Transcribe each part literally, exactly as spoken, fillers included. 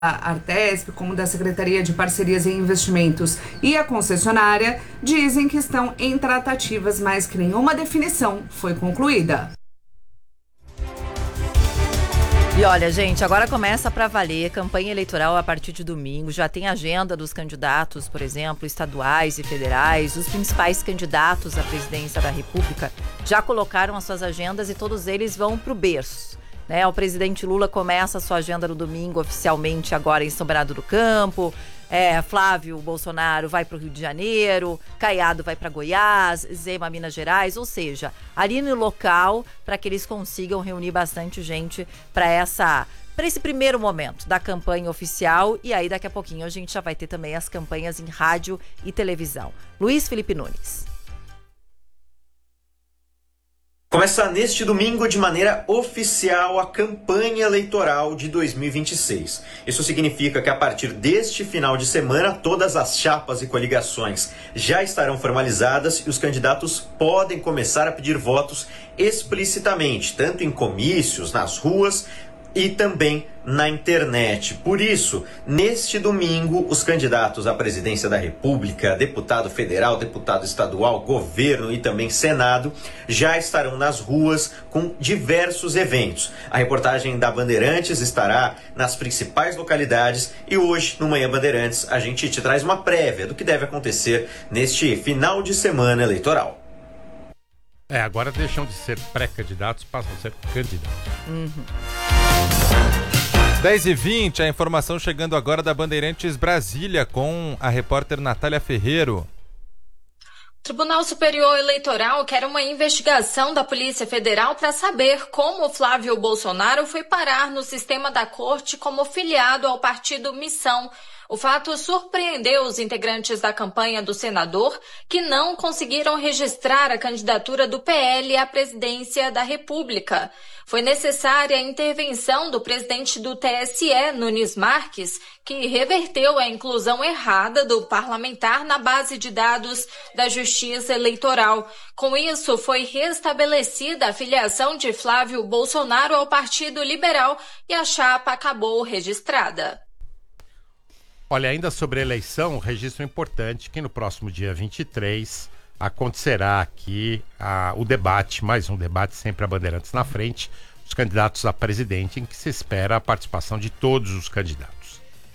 a Artesp, como da Secretaria de Parcerias e Investimentos e a concessionária, dizem que estão em tratativas, mas que nenhuma definição foi concluída. E olha, gente, agora começa para valer campanha eleitoral a partir de domingo. Já tem agenda dos candidatos, por exemplo, estaduais e federais. Os principais candidatos à presidência da República já colocaram as suas agendas e todos eles vão para o berço. Né? O presidente Lula começa a sua agenda no domingo oficialmente agora em São Bernardo do Campo. É, Flávio Bolsonaro vai para o Rio de Janeiro, Caiado vai para Goiás, Zema, Minas Gerais, ou seja, ali no local para que eles consigam reunir bastante gente para essa, para esse primeiro momento da campanha oficial. E aí daqui a pouquinho a gente já vai ter também as campanhas em rádio e televisão. Luiz Felipe Nunes. Começa neste domingo de maneira oficial a campanha eleitoral de dois mil e vinte e seis. Isso significa que a partir deste final de semana todas as chapas e coligações já estarão formalizadas e os candidatos podem começar a pedir votos explicitamente, tanto em comícios, nas ruas e também na internet. Por isso, neste domingo, os candidatos à presidência da República, deputado federal, deputado estadual, governo e também Senado, já estarão nas ruas com diversos eventos. A reportagem da Bandeirantes estará nas principais localidades e hoje, no Manhã Bandeirantes, a gente te traz uma prévia do que deve acontecer neste final de semana eleitoral. É, agora deixam de ser pré-candidatos, passam a ser candidatos. Uhum. dez e vinte, a informação chegando agora da Bandeirantes Brasília com a repórter Natália Ferreiro. O Tribunal Superior Eleitoral quer uma investigação da Polícia Federal para saber como Flávio Bolsonaro foi parar no sistema da corte como filiado ao partido Missão. O fato surpreendeu os integrantes da campanha do senador, que não conseguiram registrar a candidatura do P L à presidência da República. Foi necessária a intervenção do presidente do T S E, Nunes Marques, que reverteu a inclusão errada do parlamentar na base de dados da Justiça Eleitoral. Com isso, foi restabelecida a filiação de Flávio Bolsonaro ao Partido Liberal e a chapa acabou registrada. Olha, ainda sobre a eleição, um registro importante que no próximo dia vinte e três acontecerá aqui a, o debate, mais um debate sempre a Bandeirantes na frente, os candidatos a presidente, em que se espera a participação de todos os candidatos.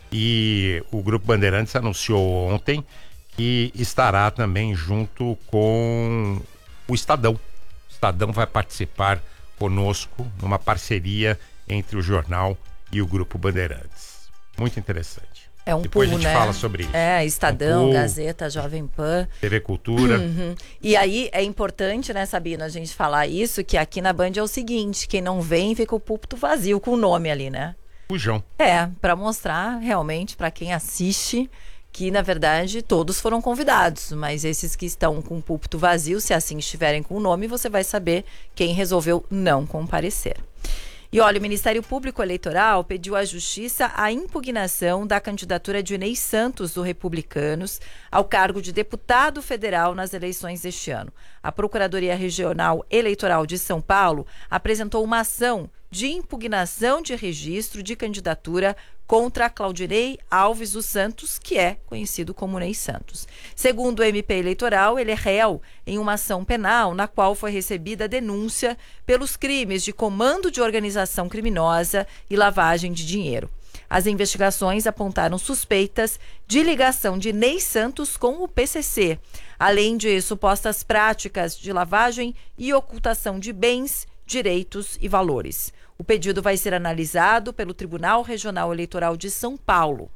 E o Grupo Bandeirantes anunciou ontem que estará também junto com o Estadão. O Estadão vai participar conosco numa parceria entre o jornal e o Grupo Bandeirantes. Muito interessante. É um Depois pool, a gente né? fala sobre isso. É, Estadão, um pool, Gazeta, Jovem Pan. T V Cultura. Uhum. E aí é importante, né, Sabina, a gente falar isso, que aqui na Band é o seguinte, quem não vem fica o púlpito vazio com o nome ali, né? Fujão. É, para mostrar realmente para quem assiste que, na verdade, todos foram convidados, mas esses que estão com o púlpito vazio, se assim estiverem com o nome, você vai saber quem resolveu não comparecer. E olha, o Ministério Público Eleitoral pediu à Justiça a impugnação da candidatura de Ney Santos, do Republicanos, ao cargo de deputado federal nas eleições deste ano. A Procuradoria Regional Eleitoral de São Paulo apresentou uma ação de impugnação de registro de candidatura contra Claudinei Alves dos Santos, que é conhecido como Ney Santos. Segundo o M P Eleitoral, ele é réu em uma ação penal na qual foi recebida denúncia pelos crimes de comando de organização criminosa e lavagem de dinheiro. As investigações apontaram suspeitas de ligação de Ney Santos com o P C C, além de supostas práticas de lavagem e ocultação de bens, direitos e valores. O pedido vai ser analisado pelo Tribunal Regional Eleitoral de São Paulo.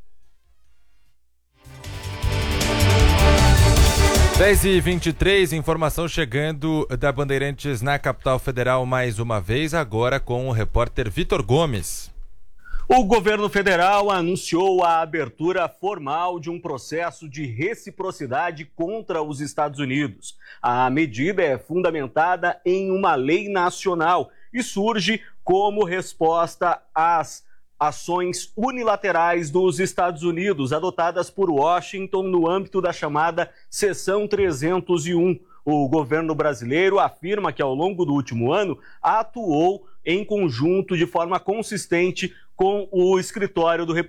dez e vinte e três, informação chegando da Bandeirantes na capital federal mais uma vez, agora com o repórter Vitor Gomes. O governo federal anunciou a abertura formal de um processo de reciprocidade contra os Estados Unidos. A medida é fundamentada em uma lei nacional e surge como resposta às ações unilaterais dos Estados Unidos adotadas por Washington no âmbito da chamada Seção trezentos e um. O governo brasileiro afirma que ao longo do último ano atuou em conjunto de forma consistente com o escritório do